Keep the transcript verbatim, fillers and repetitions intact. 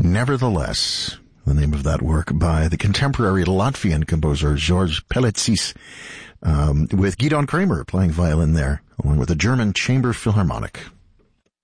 Nevertheless, the name of that work by the contemporary Latvian composer George Pelecis, um, with Gidon Kramer playing violin there, along with the German Chamber Philharmonic.